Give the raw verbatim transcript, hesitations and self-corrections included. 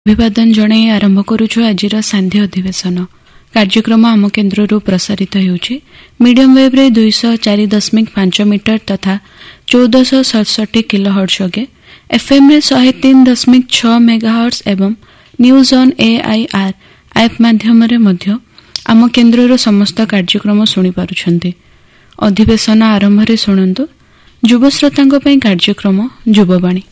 अभिवादन जणाई आरंभ करुछु आजिर सांध्य अधिवेशन कार्यक्रम आम केन्द्रରୁ प्रसारित ହେଉଛି मीडियम वेव रे दुई सौ चार दशमिक पांच मीटर तथा चौदह सौ सड़सठ किलो हर्ट्ज जोगे एफएम रे एक सौ तीन दशमिक छह मेगाहर्ट्ज एवं न्यूज ऑन एआईआर ऐप माध्यम रे मध्य आम केन्द्रର समस्त कार्यक्रम सुनि पारुछन्ति। अधिवेशन आरंभ रे सुनंतु युवश्रोतांक पई कार्यक्रम युववाणी।